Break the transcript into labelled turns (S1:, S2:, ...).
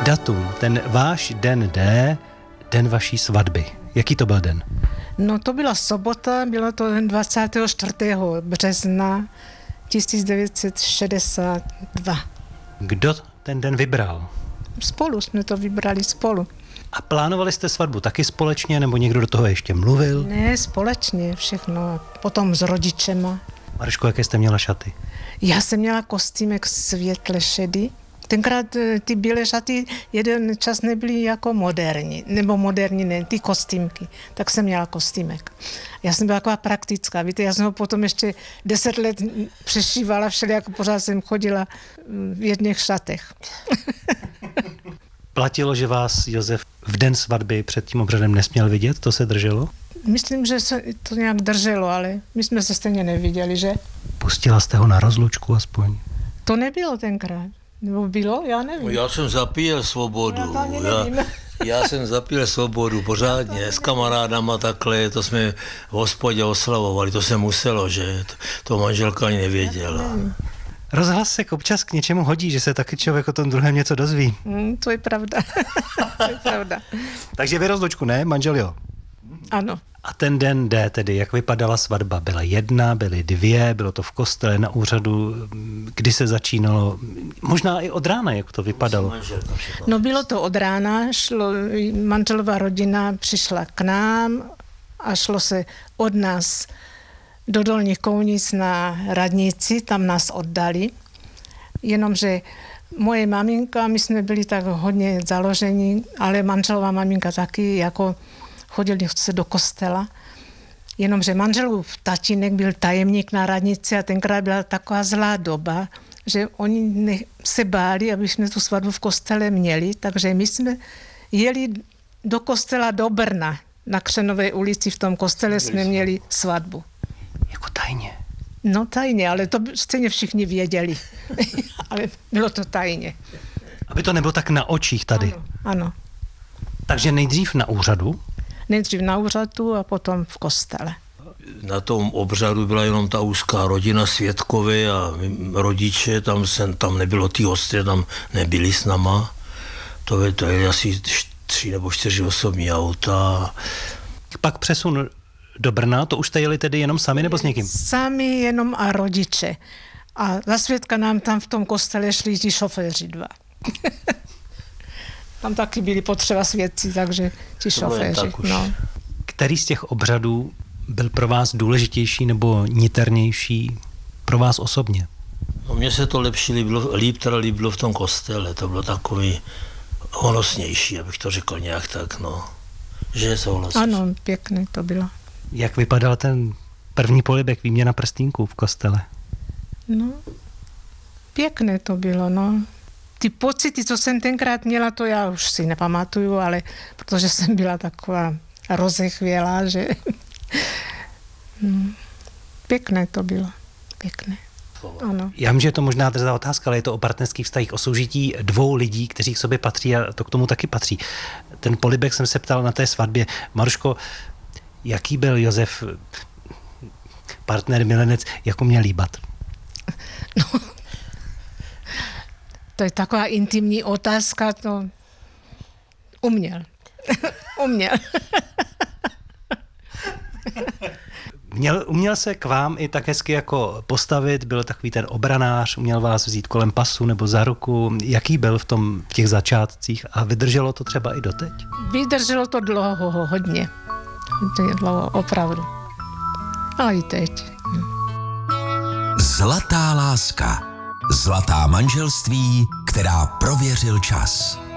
S1: Datum, ten váš den D, den vaší svatby. Jaký to byl den?
S2: No to byla sobota, bylo to 24. března 1962.
S1: Kdo ten den vybral?
S2: Spolu jsme to vybrali spolu.
S1: A plánovali jste svatbu taky společně, nebo někdo do toho ještě mluvil?
S2: Ne, společně všechno. Potom s rodičema.
S1: Maruško, jaké jste měla šaty?
S2: Já jsem měla kostýmek světle šedý. Tenkrát ty bílé šaty jeden čas nebyly jako moderní, nebo moderní ne, ty kostýmky. Tak jsem měla kostýmek. Já jsem byla taková praktická, víte, já jsem ho potom ještě 10 let přešívala všelijako, pořád jsem chodila v jedných šatech.
S1: Platilo, že vás Josef v den svatby před tím obřadem nesměl vidět? To se drželo?
S2: Myslím, že se to nějak drželo, ale my jsme se stejně neviděli, že?
S1: Pustila jste ho na rozlučku aspoň?
S2: To nebylo tenkrát. Nebo bylo? Já nevím.
S3: Já jsem zapíjel svobodu.
S2: Já
S3: Já jsem zapíjel svobodu pořádně s kamarádama takhle, to jsme v hospodě oslavovali, to se muselo, že? To manželka ani nevěděla.
S1: Rozhlas se občas k něčemu hodí, že se taky člověk o tom druhém něco dozví.
S2: To je pravda. To je pravda.
S1: Takže vy rozlučku, ne? Manžel jo?
S2: Ano.
S1: A ten den D tedy, jak vypadala svatba? Byla jedna, byly dvě, bylo to v kostele, na úřadu, kdy se začínalo? Možná i od rána, jak to vypadalo?
S2: No bylo to od rána, manželová rodina přišla k nám a šlo se od nás do Dolních Kounic na radnici, tam nás oddali. Jenomže moje maminka, my jsme byli tak hodně založeni, ale manželová maminka taky, jako chodili se do kostela. Jenomže manželův tatínek byl tajemník na radnici a tenkrát byla taková zlá doba, že oni se báli, aby jsme tu svatbu v kostele měli, takže my jsme jeli do kostela do Brna. Na Křenové ulici v tom kostele jsme měli svatbu.
S1: Jako tajně?
S2: No tajně, ale to stejně všichni věděli. Ale bylo to tajně.
S1: Aby to nebylo tak na očích tady.
S2: Ano.
S1: Takže nejdřív na úřadu?
S2: Nejdřív na úřadu a potom v kostele.
S3: Na tom obřadu byla jenom ta úzká rodina, svědkové a rodiče, tam nebylo ty hosty, tam nebyli s náma. To je asi 3 nebo 4 osobní auta.
S1: Pak přesun do Brna, to už jste jeli tedy jenom sami nebo s někým?
S2: Sami jenom a rodiče. A za svědka nám tam v tom kostele šli ti šoféři 2. Tam taky byli potřeba svědci, takže ti šoféři. No.
S1: Který z těch obřadů byl pro vás důležitější nebo niternější pro vás osobně?
S3: No, mně se to líbilo v tom kostele, to bylo takový honosnější, abych to řekl nějak tak, no. Že souhlasíš.
S2: Ano, pěkné to bylo.
S1: Jak vypadal ten první polibek, výměna prstýnků v kostele?
S2: No, pěkné to bylo, no. Ty pocity, co jsem tenkrát měla, to já už si nepamatuju, ale protože jsem byla taková rozechvělá, že pěkné to bylo, pěkné. Ano.
S1: Já vím, že je to možná drzá otázka, ale je to o partnerských vztazích, o soužití 2 lidí, kteří k sobě patří a to k tomu taky patří. Ten polibek jsem se ptal na té svatbě. Maruško, jaký byl Josef partner, milenec, jako měl líbat?
S2: No, to je taková intimní otázka, to uměl.
S1: Uměl se k vám i tak hezky jako postavit, byl takový ten obranář, uměl vás vzít kolem pasu nebo za ruku. Jaký byl v těch začátcích a vydrželo to třeba i doteď?
S2: Vydrželo to dlouho, hodně. To je dlouho, opravdu. A i teď.
S4: Zlatá láska. Zlatá manželství, která prověřil čas.